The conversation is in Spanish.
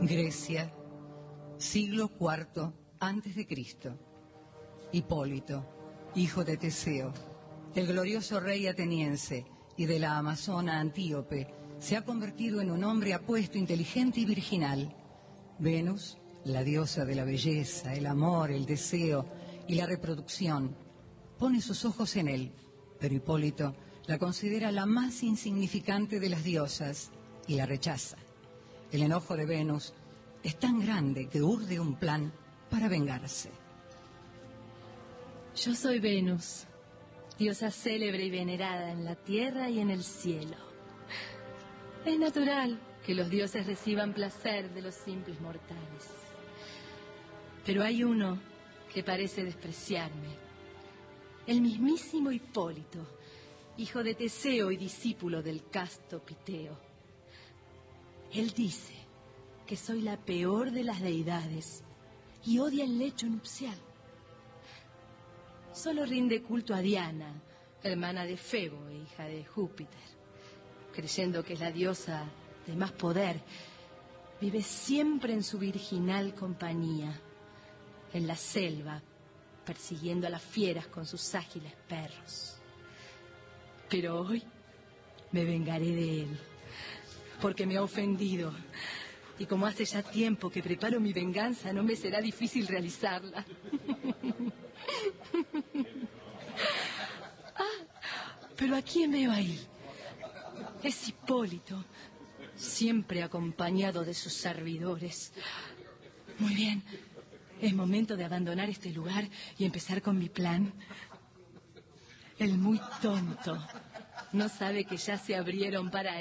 Grecia, siglo IV antes de Cristo. Hipólito, hijo de Teseo, el glorioso rey ateniense y de la amazona Antíope, se ha convertido en un hombre apuesto, inteligente y virginal. Venus, la diosa de la belleza, el amor, el deseo y la reproducción, pone sus ojos en él, pero Hipólito la considera la más insignificante de las diosas y la rechaza. El enojo de Venus es tan grande que urde un plan para vengarse. Yo soy Venus, diosa célebre y venerada en la tierra y en el cielo. Es natural que los dioses reciban placer de los simples mortales. Pero hay uno que parece despreciarme. El mismísimo Hipólito, hijo de Teseo y discípulo del casto Piteo. Él dice que soy la peor de las deidades y odia el lecho nupcial. Solo rinde culto a Diana, hermana de Febo e hija de Júpiter, creyendo que es la diosa de más poder. Vive siempre en su virginal compañía, en la selva, persiguiendo a las fieras con sus ágiles perros. Pero hoy me vengaré de él, porque me ha ofendido. Y como hace ya tiempo que preparo mi venganza, no me será difícil realizarla. Pero ¿a quién veo ahí? Es Hipólito, siempre acompañado de sus servidores. Muy bien, es momento de abandonar este lugar y empezar con mi plan. El muy tonto no sabe que ya se abrieron para él